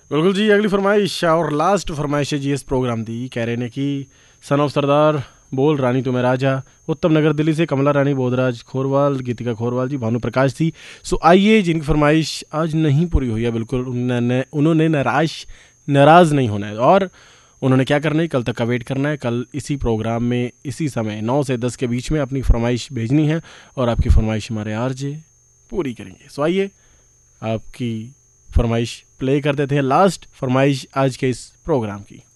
बिल्कुल जी, अगली फरमाइश और लास्ट फरमाइश है जी इस प्रोग्राम दी। कह रहे ने कि सन ऑफ सरदार बोल रानी तुम्हें राजा, उत्तम नगर दिल्ली से कमला रानी बोधराज खोरवाल, गीतिका खोरवाल जी, भानु प्रकाश थी। सो आइए, जिनकी फरमाइश आज नहीं पूरी हुई है, बिल्कुल उन्होंने नाराज़ नहीं होना है और उन्होंने क्या करना है, कल तक का वेट करना है। कल इसी प्रोग्राम में इसी समय 9 से 10 के बीच में अपनी फरमाइश भेजनी है और आपकी फरमाइश हमारे आरजे पूरी करेंगे। सो आइए, आपकी फरमाइश प्ले कर देते हैं, लास्ट फरमाइश आज के इस प्रोग्राम की।